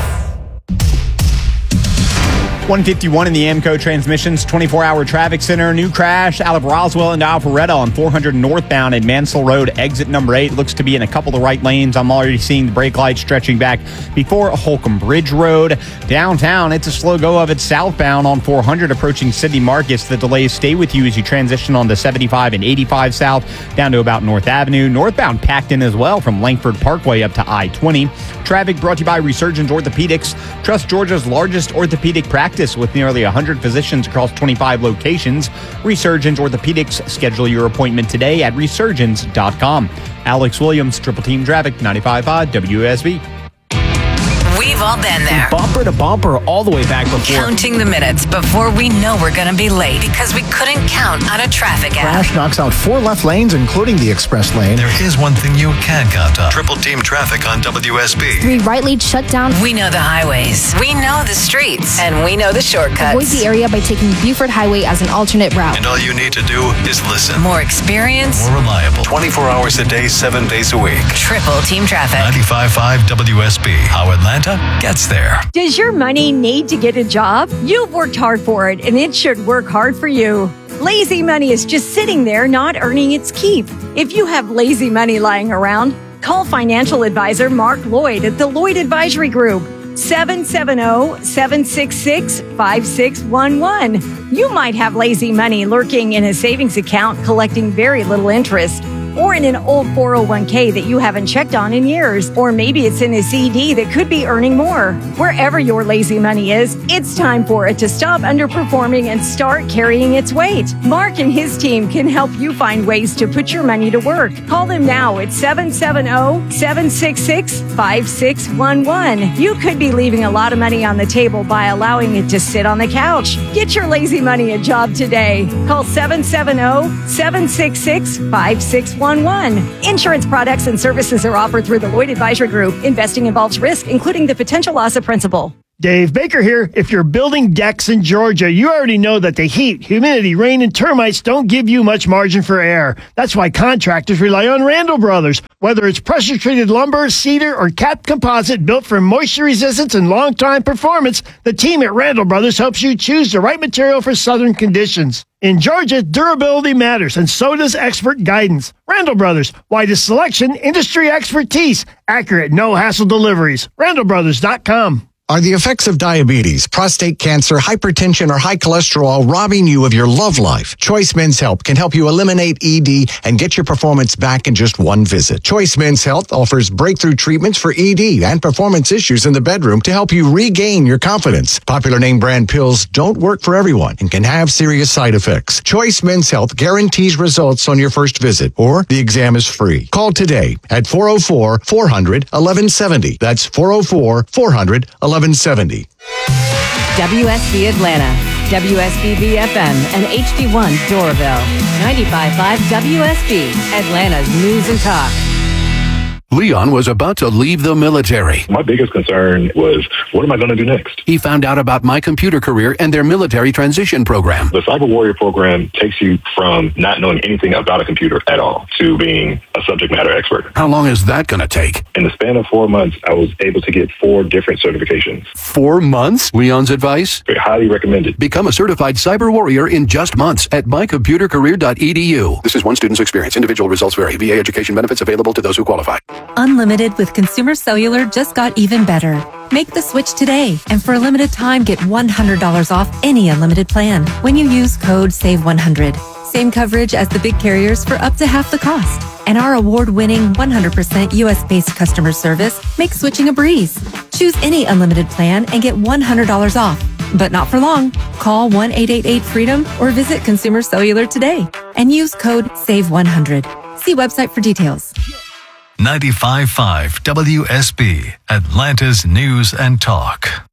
one fifty-one in the AMCO Transmissions twenty-four hour traffic center. New crash out of Roswell into Alpharetta on four hundred northbound at Mansell Road, exit number eight. Looks to be in a couple of right lanes. I'm already seeing the brake lights stretching back before Holcomb Bridge Road. Downtown, it's a slow go of it southbound on four hundred approaching Sidney Marcus. The delays stay with you as you transition on to seventy-five and eighty-five south down to about North Avenue. Northbound packed in as well from Langford Parkway up to I twenty. Traffic brought to you by Resurgence Orthopedics. Trust Georgia's largest orthopedic practice with nearly one hundred physicians across twenty-five locations. Resurgence Orthopedics. Schedule your appointment today at resurgence dot com. Alex Williams, Triple Team Traffic, ninety-five point five W S B. We've all been there. Bumper to bumper all the way back before. Counting the minutes before we know we're going to be late because we couldn't count on a traffic app. Crash knocks out four left lanes, including the express lane. There is one thing you can count on. Triple Team Traffic on W S B. Three right lanes shut down. We know the highways. We know the streets. And we know the shortcuts. Avoid the area by taking Buford Highway as an alternate route. And all you need to do is listen. More experience. More reliable. twenty-four hours a day, seven days a week. Triple Team Traffic. ninety-five point five W S B. How Atlanta gets there. Does your money need to get a job? You've worked hard for it, and it should work hard for you. Lazy money is just sitting there not earning its keep. If you have lazy money lying around, call financial advisor Mark Lloyd at the Lloyd Advisory Group. seven seven zero, seven six six, five six one one. You might have lazy money lurking in a savings account collecting very little interest, or in an old four oh one k that you haven't checked on in years, or maybe it's in a C D that could be earning more. Wherever your lazy money is, it's time for it to stop underperforming and start carrying its weight. Mark and his team can help you find ways to put your money to work. Call them now at seven seven zero, seven six six, five six one one. You could be leaving a lot of money on the table by allowing it to sit on the couch. Get your lazy money a job today. Call seven seven zero, seven six six, five six one one. Insurance products and services are offered through the Lloyd Advisory Group. Investing involves risk, including the potential loss of principal. Dave Baker here. If you're building decks in Georgia, you already know that the heat, humidity, rain, and termites don't give you much margin for error. That's why contractors rely on Randall Brothers. Whether it's pressure-treated lumber, cedar, or capped composite built for moisture resistance and long-time performance, the team at Randall Brothers helps you choose the right material for southern conditions. In Georgia, durability matters, and so does expert guidance. Randall Brothers, widest selection, industry expertise, accurate, no-hassle deliveries. randall brothers dot com. Are the effects of diabetes, prostate cancer, hypertension, or high cholesterol robbing you of your love life? Choice Men's Health can help you eliminate E D and get your performance back in just one visit. Choice Men's Health offers breakthrough treatments for E D and performance issues in the bedroom to help you regain your confidence. Popular name brand pills don't work for everyone and can have serious side effects. Choice Men's Health guarantees results on your first visit, or the exam is free. Call today at four oh four, four hundred, eleven seventy. That's four oh four, four hundred, eleven seventy. W S B Atlanta, W S B V F M, and H D one Doraville. ninety-five point five W S B, Atlanta's News and Talk. Leon was about to leave the military. My biggest concern was, what am I going to do next? He found out about My Computer Career and their military transition program. The Cyber Warrior program takes you from not knowing anything about a computer at all to being a subject matter expert. How long is that going to take? In the span of four months, I was able to get four different certifications. Four months? Leon's advice? Very highly recommended. Become a certified cyber warrior in just months at my computer career dot e d u. This is one student's experience. Individual results vary. V A education benefits available to those who qualify. Unlimited with Consumer Cellular just got even better. Make the switch today, and for a limited time, get one hundred dollars off any unlimited plan when you use code save one hundred. Same coverage as the big carriers for up to half the cost. And our award-winning one hundred percent U S-based customer service makes switching a breeze. Choose any unlimited plan and get one hundred dollars off. But not for long. Call one eight eight eight freedom or visit Consumer Cellular today and use code save one hundred. See website for details. ninety-five point five W S B, Atlanta's News and Talk.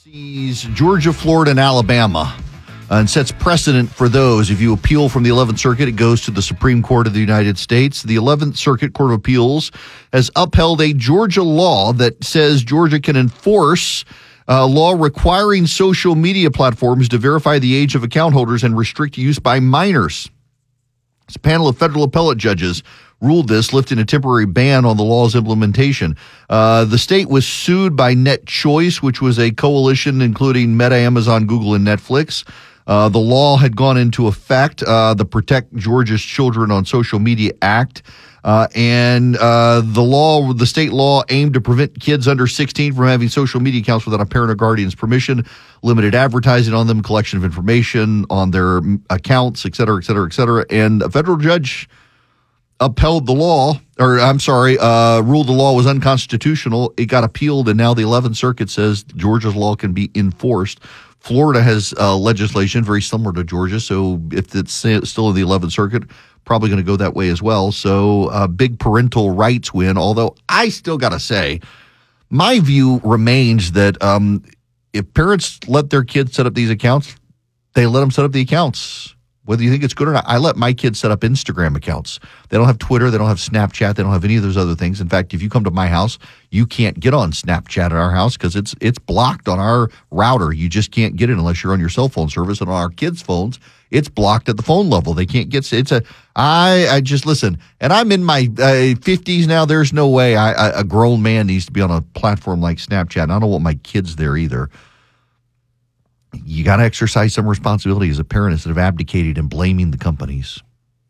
Georgia, Florida, and Alabama, uh, and sets precedent for those. If you appeal from the eleventh Circuit, it goes to the Supreme Court of the United States. The eleventh Circuit Court of Appeals has upheld a Georgia law that says Georgia can enforce a law requiring social media platforms to verify the age of account holders and restrict use by minors. This panel of federal appellate judges ruled this, lifting a temporary ban on the law's implementation. Uh, the state was sued by NetChoice, which was a coalition including Meta, Amazon, Google, and Netflix. Uh, the law had gone into effect, uh, the Protect Georgia's Children on Social Media Act. Uh, and uh, the law, the state law aimed to prevent kids under sixteen from having social media accounts without a parent or guardian's permission, limited advertising on them, collection of information on their accounts, et cetera, et cetera, et cetera. And a federal judge upheld the law, or I'm sorry, uh, ruled the law was unconstitutional. It got appealed, and now the eleventh Circuit says Georgia's law can be enforced. Florida has uh, legislation very similar to Georgia, so if it's still in the eleventh Circuit, probably going to go that way as well. So a uh, big parental rights win, although I still got to say, my view remains that um, if parents let their kids set up these accounts, they let them set up the accounts. Whether you think it's good or not, I let my kids set up Instagram accounts. They don't have Twitter. They don't have Snapchat. They don't have any of those other things. In fact, if you come to my house, you can't get on Snapchat at our house because it's it's blocked on our router. You just can't get it unless you're on your cell phone service. And on our kids' phones, it's blocked at the phone level. They can't get it's a I I just listen. And I'm in my uh, fifties now. There's no way I, I, a grown man needs to be on a platform like Snapchat. And I don't want my kids there either. You got to exercise some responsibility as a parent instead of abdicating and blaming the companies.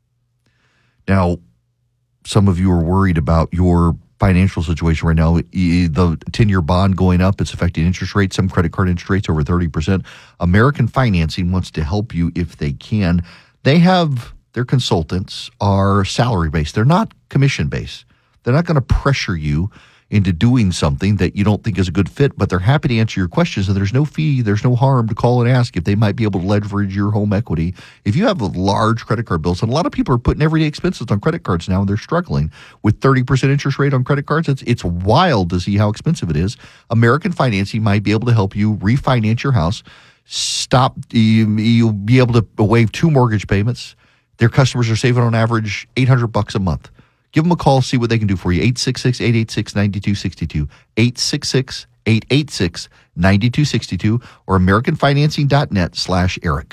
Now, some of you are worried about your financial situation right now. The ten-year bond going up, it's affecting interest rates. Some credit card interest rates over thirty percent. American Financing wants to help you if they can. They have, their consultants are salary-based. They're not commission-based. They're not going to pressure you into doing something that you don't think is a good fit, but they're happy to answer your questions, and there's no fee, there's no harm to call and ask if they might be able to leverage your home equity. If you have large credit card bills, and a lot of people are putting everyday expenses on credit cards now, and they're struggling with thirty percent interest rate on credit cards, it's it's wild to see how expensive it is. American Financing might be able to help you refinance your house, stop, you, you'll be able to waive two mortgage payments. Their customers are saving on average eight hundred bucks a month. Give them a call, see what they can do for you. eight six six, eight eight six, nine two six two. eight six six, eight eight six, nine two six two or american financing dot net slash Eric.